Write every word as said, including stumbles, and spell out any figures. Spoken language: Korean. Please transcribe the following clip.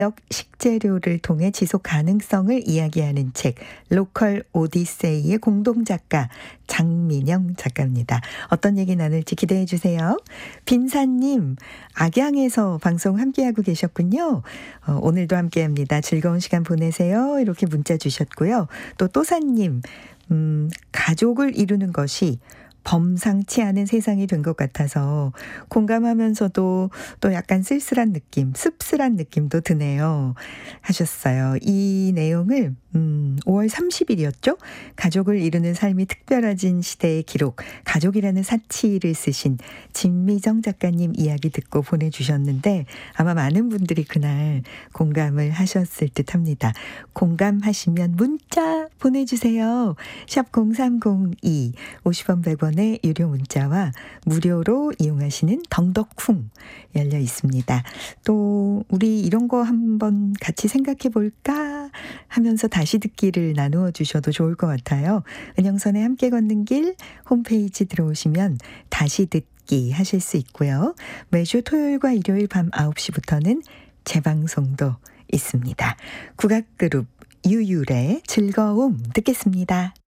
지역 식재료를 통해 지속 가능성을 이야기하는 책 로컬 오디세이의 공동 작가 장민영 작가입니다. 어떤 얘기 나눌지 기대해 주세요. 빈사님, 악양에서 방송 함께하고 계셨군요. 어, 오늘도 함께합니다. 즐거운 시간 보내세요. 이렇게 문자 주셨고요. 또 또사님, 음, 가족을 이루는 것이 범상치 않은 세상이 된 것 같아서 공감하면서도 또 약간 쓸쓸한 느낌, 씁쓸한 느낌도 드네요. 하셨어요. 이 내용을 음, 오월 삼십일이었죠? 가족을 이루는 삶이 특별해진 시대의 기록, 가족이라는 사치를 쓰신 진미정 작가님 이야기 듣고 보내주셨는데 아마 많은 분들이 그날 공감을 하셨을 듯 합니다. 공감하시면 문자 보내주세요. 샵 공삼공이 오십 원 백 원의 유료 문자와 무료로 이용하시는 덩덕쿵 열려 있습니다. 또 우리 이런 거 한번 같이 생각해 볼까 하면서 다시 듣기를 나누어 주셔도 좋을 것 같아요. 은영선의 함께 걷는 길 홈페이지 들어오시면 다시 듣기 하실 수 있고요. 매주 토요일과 일요일 밤 아홉 시부터는 재방송도 있습니다. 국악그룹 유율의 즐거움 듣겠습니다.